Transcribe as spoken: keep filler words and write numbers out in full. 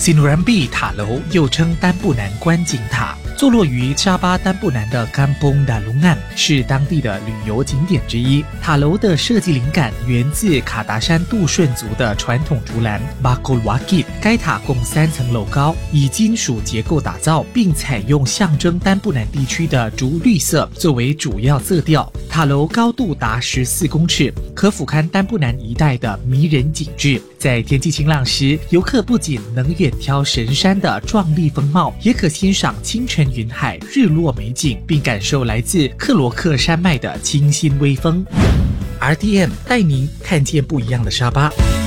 Serambi 塔楼又称丹布南观景塔，坐落于沙巴丹布南的 Kampung Dalungan， 是当地的旅游景点之一。塔楼的设计灵感源自卡达山杜顺族的传统竹篮 Bakul Wakit。该塔共三层楼高，以金属结构打造，并采用象征丹布南地区的竹绿色作为主要色调。塔楼高度达十四公尺，可俯瞰丹布南一带的迷人景致。在天气晴朗时，游客不仅能远眺神山的壮丽风貌，也可欣赏清晨云海、日落美景，并感受来自克罗克山脉的清新微风。R T M 带您看见不一样的沙巴。